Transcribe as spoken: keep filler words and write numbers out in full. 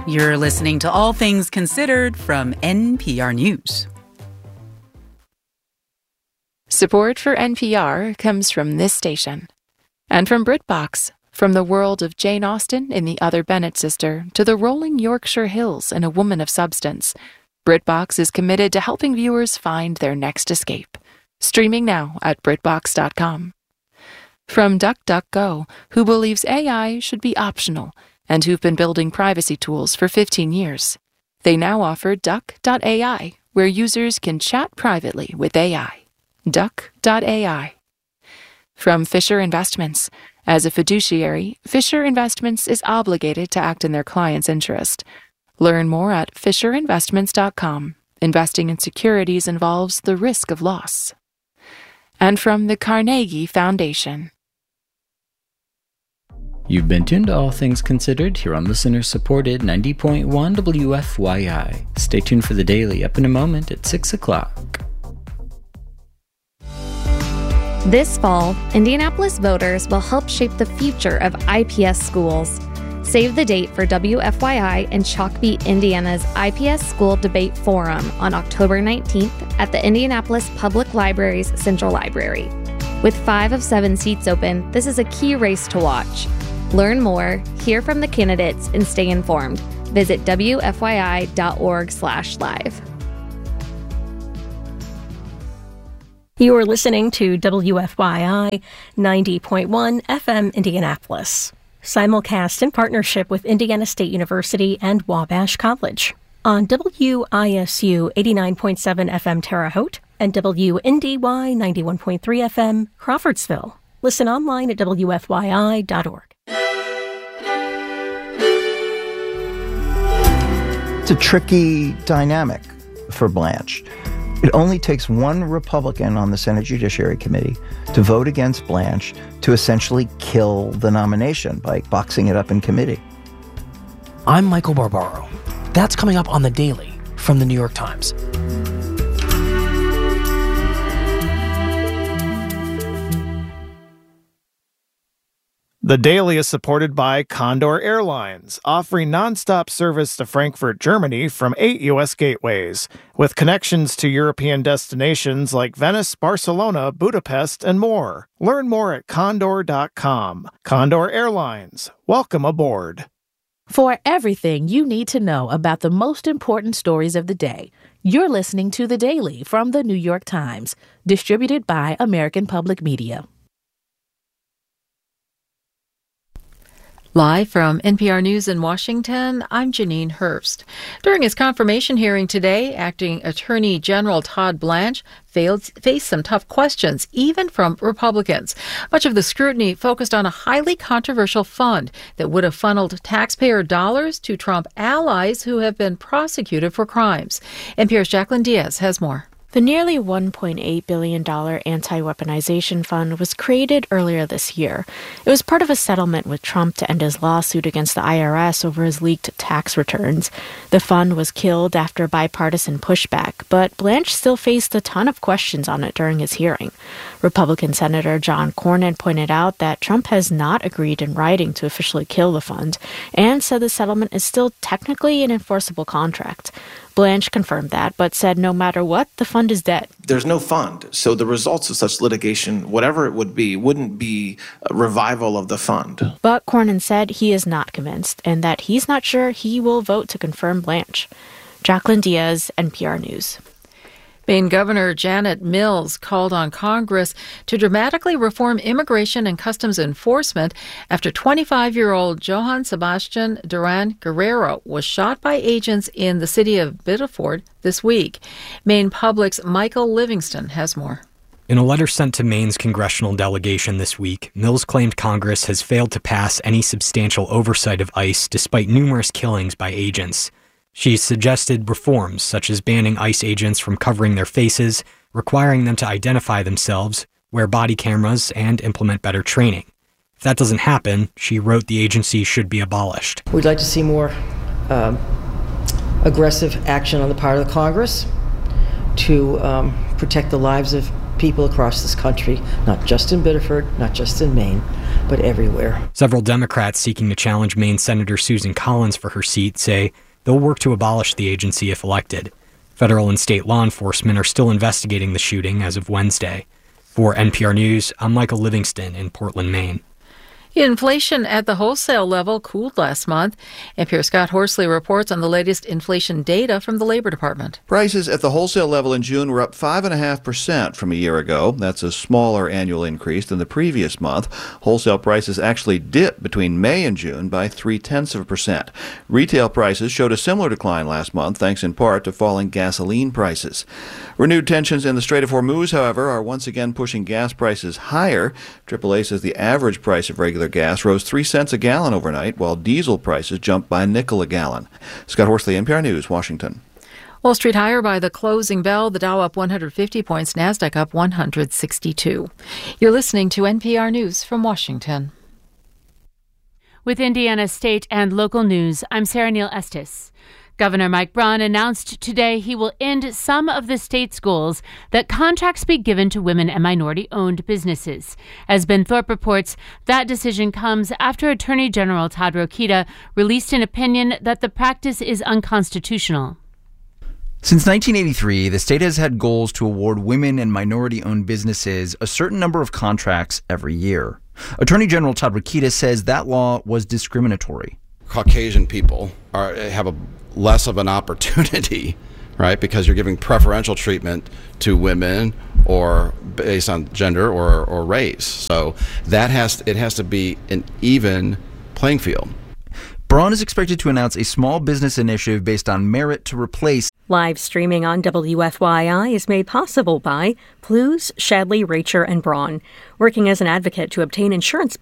You're listening to All Things Considered from N P R News. Support for N P R comes from this station. And from BritBox, from the world of Jane Austen in The Other Bennet Sister to the rolling Yorkshire Hills in A Woman of Substance, BritBox is committed to helping viewers find their next escape. Streaming now at BritBox dot com. From DuckDuckGo, who believes A I should be optional and who've been building privacy tools for fifteen years. They now offer Duck dot A I, where users can chat privately with A I. Duck dot A I. From Fisher Investments. As a fiduciary, Fisher Investments is obligated to act in their client's interest. Learn more at Fisher Investments dot com. Investing in securities involves the risk of loss. And from the Carnegie Foundation. You've been tuned to All Things Considered here on listener-supported ninety point one W F Y I. Stay tuned for the daily up in a moment at six o'clock. This fall, Indianapolis voters will help shape the future of I P S schools. Save the date for W F Y I and Chalkbeat Indiana's I P S School Debate Forum on October nineteenth at the Indianapolis Public Library's Central Library. With five of seven seats open, this is a key race to watch. Learn more, hear from the candidates, and stay informed. Visit W F Y I dot org slash live. You are listening to W F Y I ninety point one F M Indianapolis. Simulcast in partnership with Indiana State University and Wabash College. On W I S U eighty-nine point seven F M Terre Haute and W N D Y ninety-one point three F M Crawfordsville. Listen online at W F Y I dot org. It's a tricky dynamic for Blanche. It only takes one Republican on the Senate Judiciary Committee to vote against Blanche to essentially kill the nomination by boxing it up in committee. I'm Michael Barbaro. That's coming up on The Daily from The New York Times. The Daily is supported by Condor Airlines, offering nonstop service to Frankfurt, Germany from eight U S gateways, with connections to European destinations like Venice, Barcelona, Budapest, and more. Learn more at condor dot com. Condor Airlines, welcome aboard. For everything you need to know about the most important stories of the day, you're listening to The Daily from The New York Times, distributed by American Public Media. Live from N P R News in Washington, I'm Janine Hurst. During his confirmation hearing today, Acting Attorney General Todd Blanche failed, faced some tough questions, even from Republicans. Much of the scrutiny focused on a highly controversial fund that would have funneled taxpayer dollars to Trump allies who have been prosecuted for crimes. N P R's Jacqueline Diaz has more. The nearly one point eight billion dollars anti-weaponization fund was created earlier this year. It was part of a settlement with Trump to end his lawsuit against the I R S over his leaked tax returns. The fund was killed after bipartisan pushback, but Blanche still faced a ton of questions on it during his hearing. Republican Senator John Cornyn pointed out that Trump has not agreed in writing to officially kill the fund and said the settlement is still technically an enforceable contract. Blanche confirmed that, but said no matter what, the fund is dead. There's no fund, so the results of such litigation, whatever it would be, wouldn't be a revival of the fund. But Cornyn said he is not convinced and that he's not sure he will vote to confirm Blanche. Jacqueline Diaz, N P R News. Maine Governor Janet Mills called on Congress to dramatically reform immigration and customs enforcement after twenty-five-year-old Johann Sebastian Duran Guerrero was shot by agents in the city of Biddeford this week. Maine Public's Michael Livingston has more. In a letter sent to Maine's congressional delegation this week, Mills claimed Congress has failed to pass any substantial oversight of ICE despite numerous killings by agents. She suggested reforms such as banning ICE agents from covering their faces, requiring them to identify themselves, wear body cameras, and implement better training. If that doesn't happen, she wrote the agency should be abolished. We'd like to see more um, aggressive action on the part of the Congress to um, protect the lives of people across this country, not just in Biddeford, not just in Maine, but everywhere. Several Democrats seeking to challenge Maine Senator Susan Collins for her seat say they'll work to abolish the agency if elected. Federal and state law enforcement are still investigating the shooting as of Wednesday. For N P R News, I'm Michael Livingston in Portland, Maine. Inflation at the wholesale level cooled last month. N P R's Scott Horsley reports on the latest inflation data from the Labor Department. Prices at the wholesale level in June were up five point five percent from a year ago. That's a smaller annual increase than the previous month. Wholesale prices actually dipped between May and June by three-tenths of a percent. Retail prices showed a similar decline last month, thanks in part to falling gasoline prices. Renewed tensions in the Strait of Hormuz, however, are once again pushing gas prices higher. triple A says the average price of regular gas rose three cents a gallon overnight, while diesel prices jumped by a nickel a gallon. Scott Horsley, N P R News, Washington. Wall Street higher by the closing bell. The Dow up one hundred fifty points, NASDAQ up one hundred sixty-two. You're listening to N P R News from Washington. With Indiana state and local news, I'm Sarah Neal Estes. Governor Mike Braun announced today he will end some of the state's goals that contracts be given to women and minority-owned businesses. As Ben Thorpe reports, that decision comes after Attorney General Todd Rokita released an opinion that the practice is unconstitutional. Since nineteen eighty-three, the state has had goals to award women and minority-owned businesses a certain number of contracts every year. Attorney General Todd Rokita says that law was discriminatory. Caucasian people are have a less of an opportunity, right? Because you're giving preferential treatment to women or based on gender or, or race. So that has it has to be an even playing field. Braun is expected to announce a small business initiative based on merit to replace. Live streaming on W F Y I is made possible by Plews, Shadley, Racher, and Braun, working as an advocate to obtain insurance